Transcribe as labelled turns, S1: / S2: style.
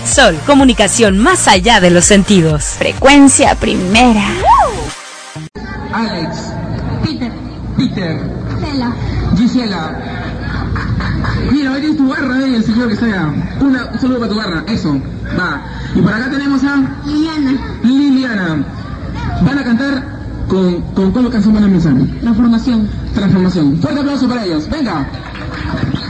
S1: Sol, comunicación más allá de los sentidos.
S2: Frecuencia primera.
S3: Alex. Peter. Gisela. Mira, ahí tienes tu barra ahí, el señor que está allá. Un saludo para tu barra, eso. Va. Y por acá tenemos a Liliana. Van a cantar con ¿cuál canción van a empezar?
S2: Transformación.
S3: Fuerte aplauso para ellos. Venga.